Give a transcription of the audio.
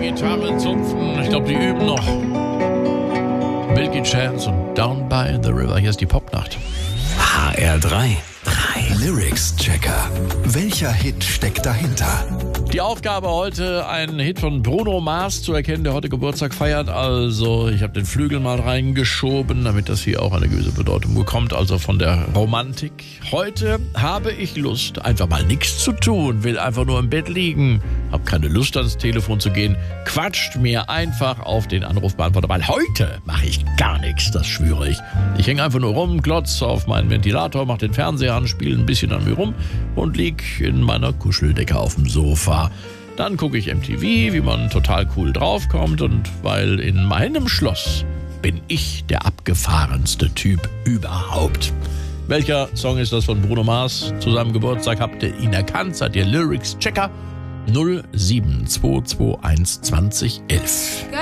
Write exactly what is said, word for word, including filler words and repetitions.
Gitarre zupfen. Ich glaube, die üben noch. Milky Chance und Down by the River. Hier ist die Popnacht. H R drei. Lyrics-Checker. Welcher Hit steckt dahinter? Die Aufgabe heute, einen Hit von Bruno Mars zu erkennen, der heute Geburtstag feiert. Also ich habe den Flügel mal reingeschoben, damit das hier auch eine gewisse Bedeutung bekommt, also von der Romantik. Heute habe ich Lust, einfach mal nichts zu tun, will einfach nur im Bett liegen, habe keine Lust ans Telefon zu gehen, quatscht mir einfach auf den Anrufbeantworter, weil heute mache ich gar nichts, das schwöre ich. Ich hänge einfach nur rum, glotz auf meinen Ventilator, mache den Fernseher an, spiele ein bisschen an mir rum und lieg in meiner Kuscheldecke auf dem Sofa. Dann gucke ich M T V, wie man total cool draufkommt, und weil in meinem Schloss bin ich der abgefahrenste Typ überhaupt. Welcher Song ist das von Bruno Mars? Zu seinem Geburtstag habt ihr ihn erkannt, seid ihr Lyrics-Checker? null sieben zwei zwei eins zwanzig elf.